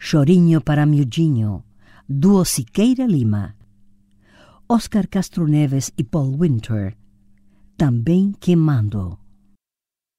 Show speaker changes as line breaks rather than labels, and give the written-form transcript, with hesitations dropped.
Chorinho para Miudinho, Duo Siqueira Lima, Oscar Castro Neves e Paul Winter, Também Queimando.